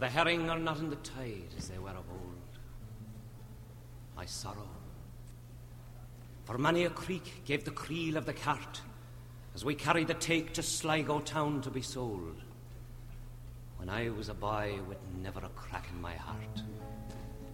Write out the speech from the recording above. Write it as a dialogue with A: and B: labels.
A: the herring are not in the tide as they were of old. My sorrow, for many a creek gave the creel of the cart as we carried the take to Sligo town to be sold. When I was a boy with never a crack in my heart,